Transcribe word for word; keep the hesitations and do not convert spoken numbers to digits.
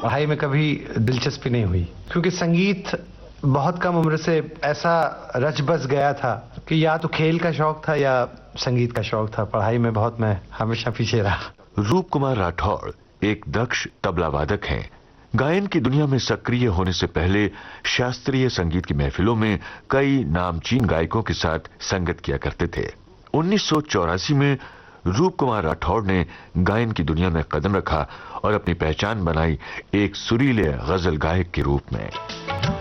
पढ़ाई में कभी दिलचस्पी नहीं हुई, क्योंकि संगीत बहुत कम उम्र से ऐसा रच बस गया था कि या तो खेल का शौक था या संगीत का शौक था। पढ़ाई में बहुत मैं हमेशा पीछे रहा। रूप कुमार राठौड़ एक दक्ष तबला वादक हैं। गायन की दुनिया में सक्रिय होने से पहले शास्त्रीय संगीत की महफिलों में कई नामचीन गायकों के साथ संगत किया करते थे। उन्नीस सौ चौरासी में रूप कुमार राठौड़ ने गायन की दुनिया में कदम रखा और अपनी पहचान बनाई एक सुरीले गजल गायक के रूप में।